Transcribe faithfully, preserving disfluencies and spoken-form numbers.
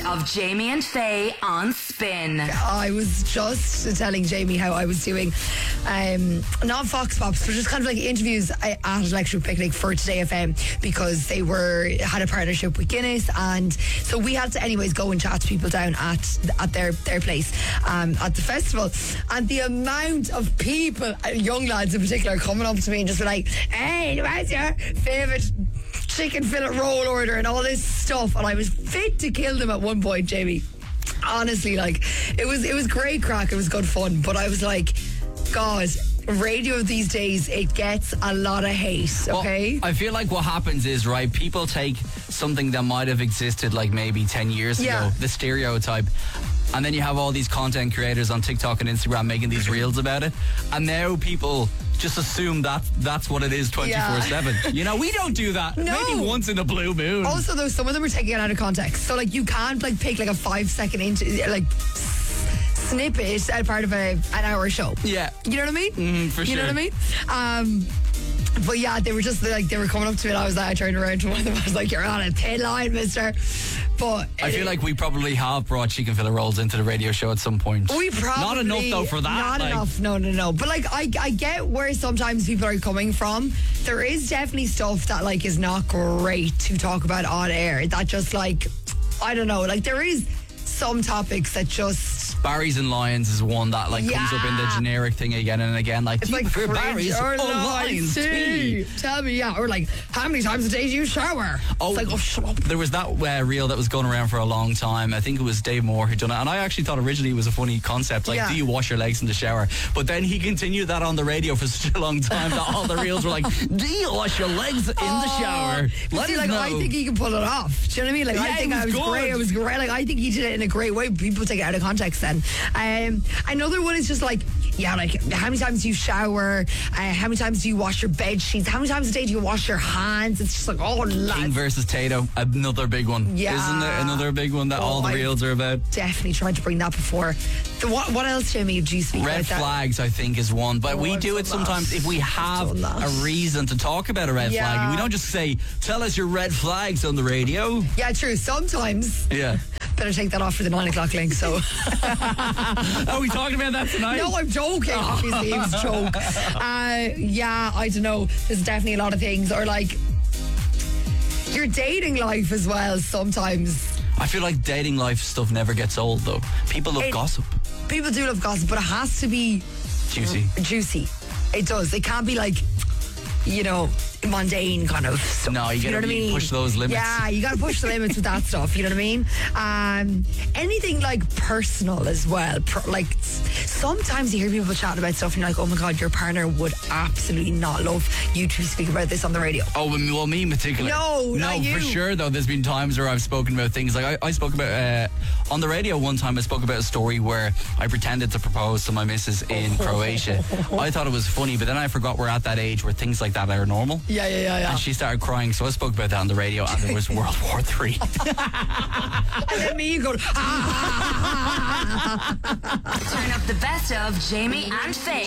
of Jamie and Faye on Spin. I was just telling Jamie how I was doing um, not Fox Pops, but just kind of like interviews at Electric Picnic for Today F M, because they were had a partnership with Guinness, and so we had to anyways go and chat to people down at at their their place um, at the festival. And the amount of people, young lads in particular, coming up to me and just be like, "Hey, what's your favourite chicken fillet roll order?" and all this stuff. And I was fit to kill them at one point, Jamie. Honestly, like, it was it was great crack, it was good fun, but I was like, God, radio these days, it gets a lot of hate, okay? Well, I feel like what happens is, right, people take something that might have existed like maybe ten years Yeah. ago, the stereotype, and then you have all these content creators on TikTok and Instagram making these reels about it, and now people just assume that that's what it is twenty-four seven. Yeah. You know, we don't do that. No. Maybe once in a blue moon. Also, though, some of them are taking it out of context. So, like, you can't, like, pick, like, a five-second, into, like, snippet out part of a, an hour show. Yeah. You know what I mean? Mm, for you sure. know what I mean? Um... But yeah, they were just like, they were coming up to me, and I was like, I turned around to one of them, I was like, "You're on a thin line, mister." But I feel like we probably have brought chicken fillet rolls into the radio show at some point. we probably Not enough though for that. Not like, enough. No, no, no. But like, I, I get where sometimes people are coming from. There is definitely stuff that like is not great to talk about on air. That just like, I don't know. Like, there is some topics that just. Barry's and Lions is one that like comes up in the Yeah. generic thing again and again. Like, It's do you like prefer cringe Barry's or or Lions tea? Tell me, yeah. Or like, how many times a day do you shower? Oh, It's like, oh, shut up. There was that uh, reel that was going around for a long time. I think it was Dave Moore who done it, and I actually thought originally it was a funny concept. Like, Yeah. do you wash your legs in the shower? But then he continued that on the radio for such a long time that all the reels were like, do you wash your legs in the shower? Let See, us like, know. I think he can pull it off. Do you know what I mean? Like, Yeah, I think it I was was good. great. It was great. Like, I think he did it in a great way. People take it out of context then. Um, another one is just like, yeah, like, how many times do you shower? Uh, how many times do you wash your bed sheets? How many times a day do you wash your hands? It's just like, oh, King lads. versus Tato, another big one. Yeah. Isn't there another big one that Oh, all the I- reels are about? Definitely tried to bring that before. The, what, what else, Jamie, do you speak Red about that? flags, I think, is one. But Oh, we I've do done it sometimes that. if we I've have done that. a reason to talk about a red Yeah. flag. We don't just say, tell us your red flags on the radio. Yeah, true. Sometimes. Yeah. Better take that off for the nine o'clock link, so. Are we talking about that tonight? No, I'm joking. Obviously, it was a joke. Uh, yeah, I don't know. There's definitely a lot of things. Or like, your dating life as well, sometimes. I feel like dating life stuff never gets old, though. People love It- gossip. People do love gossip, but it has to be Juicy. juicy. It does. It can't be like, you know, mundane kind of stuff. No, you know gotta what I be- mean? push those limits. Yeah, you gotta push the limits with that stuff. You know what I mean? Um, anything like personal as well. Pro- like s- sometimes you hear people chatting about stuff and you're like, oh my God, your partner would absolutely not love you to speak about this on the radio. Oh, well, well, me in particular. No, no, not you. for sure. Though there's been times where I've spoken about things like I, I spoke about uh, on the radio one time. I spoke about a story where I pretended to propose to my missus in Croatia. I thought it was funny, but then I forgot we're at that age where things like that are normal. Yeah, yeah, yeah, yeah. And she started crying, so I spoke about that on the radio, and there was World War Three. And then me, you go, ah. Turn up the best of Jamie and Faye.